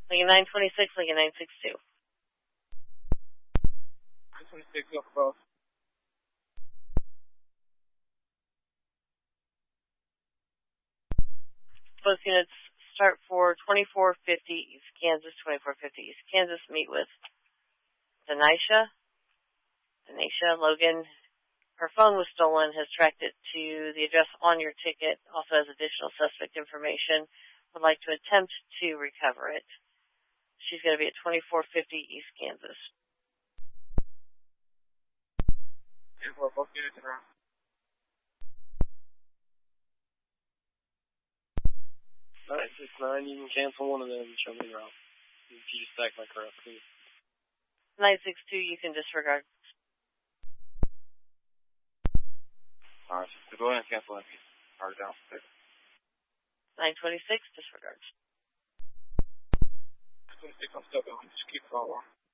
Lincoln 926, Lincoln 962. 926, go for both. Both units start for 2450 East Kansas, 2450 East Kansas. Meet with Denisha Logan. Her phone was stolen, has tracked it to the address on your ticket, also has additional suspect information, would like to attempt to recover it. She's going to be at 2450 East Kansas. Both units in route. 969, you can cancel one of them and show me the route. If you just stack my correct, please. 962, you can disregard. Alright, so go ahead and cancel that piece. Alright, down. 926, disregard. 926, I'm still going. Just keep following.